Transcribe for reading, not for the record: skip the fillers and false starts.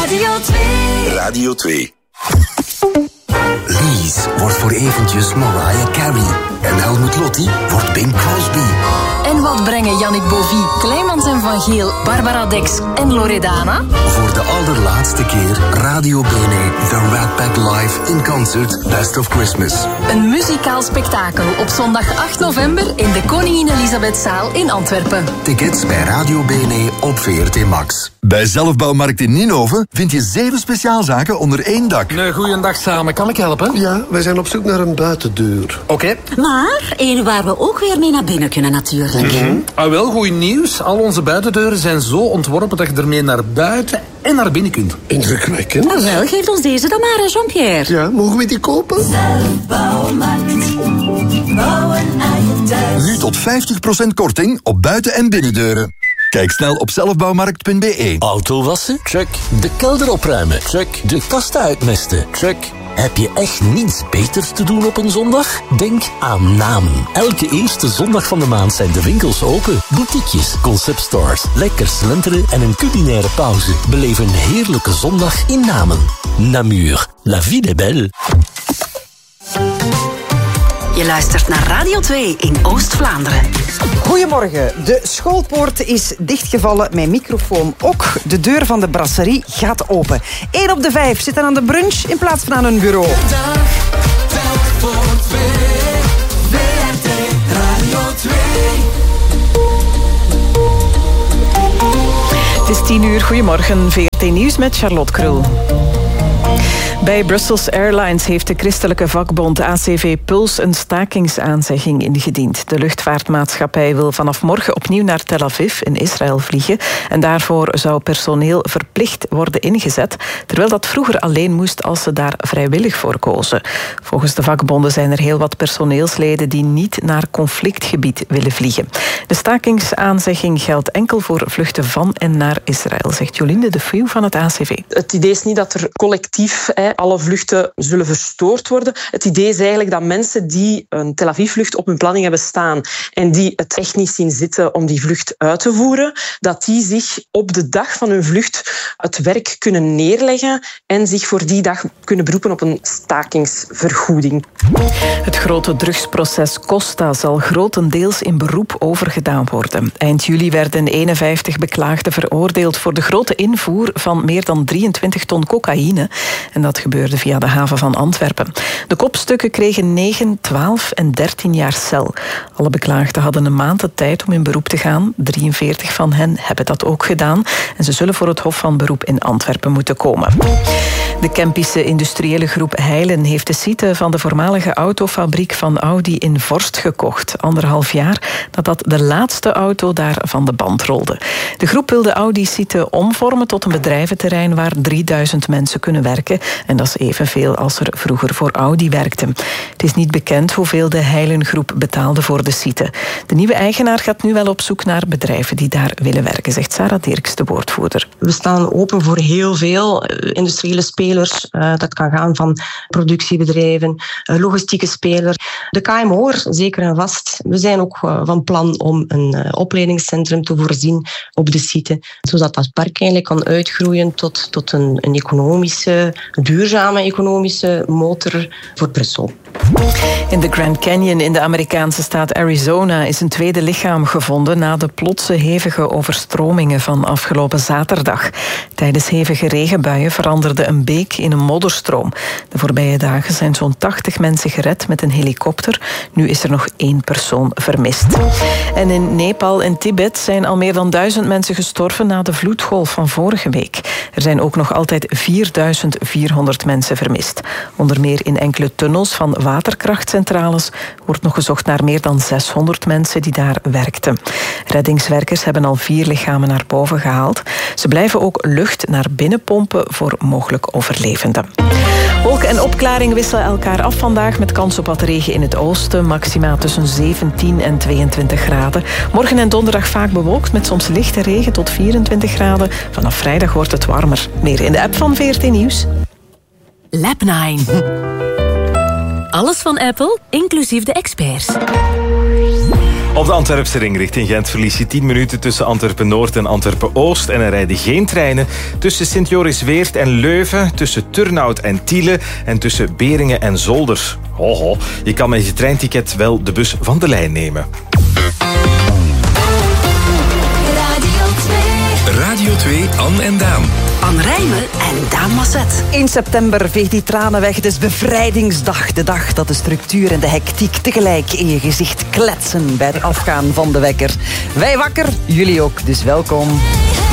Radio 2. Radio 2. Lies wordt voor eventjes Mariah Carey. En Helmut Lotti wordt Bing Crosby. En wat brengen Yannick Bovie, Kleimans en Van Geel, Barbara Dex en Loredana? Voor de allerlaatste keer Radio Bene, The Rat Pack Live in concert Best of Christmas. Een muzikaal spektakel op zondag 8 november in de Koningin Elisabethzaal in Antwerpen. Tickets bij Radio Bene op VRT Max. Bij Zelfbouwmarkt in Ninove vind je 7 speciaalzaken onder één dak. Een goeiedag samen, kan ik helpen? Ja, wij zijn op zoek naar een buitendeur. Oké. Maar één waar we ook weer mee naar binnen kunnen natuurlijk. Ah, wel, goed nieuws. Al onze buitendeuren zijn zo ontworpen dat je ermee naar buiten en naar binnen kunt. Indrukwekkend. Nou wel, geef ons deze dan maar, Jean-Pierre. Ja, mogen we die kopen? Zelfbouwmarkt. Bouwen aan je thuis. Nu tot 50% korting op buiten- en binnendeuren. Kijk snel op zelfbouwmarkt.be. Auto wassen? Check. De kelder opruimen? Check. De kasten uitmesten? Check. Heb je echt niets beters te doen op een zondag? Denk aan Namen. Elke eerste zondag van de maand zijn de winkels open. Boutiquejes, conceptstores, lekker slenteren en een culinaire pauze. Beleef een heerlijke zondag in Namen. Namur. La vie est belle. Je luistert naar Radio 2 in Oost-Vlaanderen. Goedemorgen. De schoolpoort is dichtgevallen met microfoon ook. De deur van de brasserie gaat open. 1 op de 5 zitten aan de brunch in plaats van aan hun bureau. Tijd voor 2. VRT Radio 2. Het is 10 uur. Goedemorgen. VRT Nieuws met Charlotte Krul. Bij Brussels Airlines heeft de christelijke vakbond ACV Puls een stakingsaanzegging ingediend. De luchtvaartmaatschappij wil vanaf morgen opnieuw naar Tel Aviv in Israël vliegen. En daarvoor zou personeel verplicht worden ingezet, terwijl dat vroeger alleen moest als ze daar vrijwillig voor kozen. Volgens de vakbonden zijn er heel wat personeelsleden die niet naar conflictgebied willen vliegen. De stakingsaanzegging geldt enkel voor vluchten van en naar Israël, zegt Jolinde de Fuy van het ACV. Het idee is niet dat er collectief alle vluchten zullen verstoord worden. Het idee is eigenlijk dat mensen die een Tel Aviv-vlucht op hun planning hebben staan en die het echt niet zien zitten om die vlucht uit te voeren, dat die zich op de dag van hun vlucht het werk kunnen neerleggen en zich voor die dag kunnen beroepen op een stakingsvergoeding. Het grote drugsproces Costa zal grotendeels in beroep overgedaan worden. Eind juli werden 51 beklaagden veroordeeld voor de grote invoer van meer dan 23 ton cocaïne. En dat gebeurde via de haven van Antwerpen. De kopstukken kregen 9, 12 en 13 jaar cel. Alle beklaagden hadden een maand de tijd om in beroep te gaan. 43 van hen hebben dat ook gedaan. En ze zullen voor het Hof van Beroep in Antwerpen moeten komen. De Kempische industriële groep Heilen heeft de site van de voormalige autofabriek van Audi in Vorst gekocht. 1,5 jaar nadat de laatste auto daar van de band rolde. De groep wil de Audi-site omvormen tot een bedrijventerrein waar 3000 mensen kunnen werken. En dat is evenveel als er vroeger voor Audi werkte. Het is niet bekend hoeveel de Heilengroep betaalde voor de site. De nieuwe eigenaar gaat nu wel op zoek naar bedrijven die daar willen werken, zegt Sarah Dirks, de woordvoerder. We staan open voor heel veel industriële spelers. Dat kan gaan van productiebedrijven, logistieke spelers. De KMO'er, zeker en vast. We zijn ook van plan om een opleidingscentrum te voorzien op de site, zodat dat park eigenlijk kan uitgroeien tot een economische, duurzame economische motor voor Brussel. In de Grand Canyon in de Amerikaanse staat Arizona is een tweede lichaam gevonden na de plotse hevige overstromingen van afgelopen zaterdag. Tijdens hevige regenbuien veranderde een beek in een modderstroom. De voorbije dagen zijn zo'n 80 mensen gered met een helikopter. Nu is er nog 1 persoon vermist. En in Nepal en Tibet zijn al meer dan 1000 mensen gestorven na de vloedgolf van vorige week. Er zijn ook nog altijd 4400 mensen vermist. Onder meer in enkele tunnels van waterkrachtcentrales wordt nog gezocht naar meer dan 600 mensen die daar werkten. Reddingswerkers hebben al 4 lichamen naar boven gehaald. Ze blijven ook lucht naar binnen pompen voor mogelijk overlevenden. Wolken en opklaring wisselen elkaar af vandaag met kans op wat regen in het oosten. Maxima tussen 17 en 22 graden. Morgen en donderdag vaak bewolkt met soms lichte regen tot 24 graden. Vanaf vrijdag wordt het warmer. Meer in de app van VRT Nieuws. Lab 9. Alles van Apple, inclusief de experts. Op de Antwerpse ring richting Gent verlies je 10 minuten tussen Antwerpen-Noord en Antwerpen-Oost. En er rijden geen treinen tussen Sint-Joris-Weert en Leuven, tussen Turnhout en Tiele en tussen Beringen en Zolder. Hoho, je kan met je treinticket wel de bus van de lijn nemen. Radio 2, Anne en Daan. Anne Rijmen en Daan Masset. 1 september veegt die tranen weg. Het is bevrijdingsdag. De dag dat de structuur en de hectiek tegelijk in je gezicht kletsen bij het afgaan van de wekker. Wij wakker, jullie ook, dus welkom.